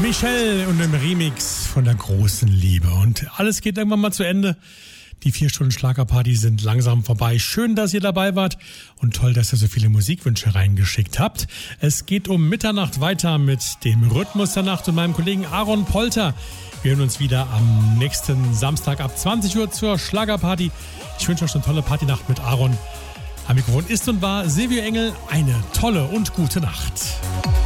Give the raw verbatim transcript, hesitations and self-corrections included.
Michelle und im Remix von der großen Liebe. Und alles geht irgendwann mal zu Ende. Die vier Stunden Schlagerparty sind langsam vorbei. Schön, dass ihr dabei wart und toll, dass ihr so viele Musikwünsche reingeschickt habt. Es geht um Mitternacht weiter mit dem Rhythmus der Nacht und meinem Kollegen Aaron Polter. Wir hören uns wieder am nächsten Samstag ab zwanzig Uhr zur Schlagerparty. Ich wünsche euch eine tolle Partynacht mit Aaron. Am Mikrofon ist und war Silvio Engel. Eine tolle und gute Nacht.